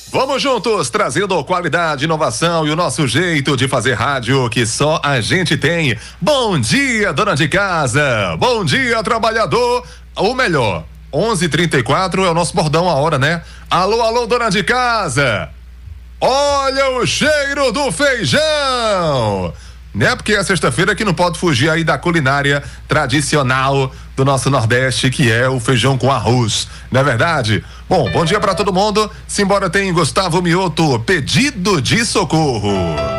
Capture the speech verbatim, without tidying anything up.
Vamos juntos, trazendo qualidade, inovação e o nosso jeito de fazer rádio que só a gente tem. Bom dia, dona de casa. Bom dia, trabalhador. Ou melhor, onze e trinta e quatro é o nosso bordão a hora, né? Alô, alô, dona de casa. Olha o cheiro do feijão. Né? Porque é sexta-feira que não pode fugir aí da culinária tradicional do nosso Nordeste, que é o feijão com arroz, não é verdade? Bom, bom dia pra todo mundo. Simbora, tem Gustavo Mioto, pedido de socorro.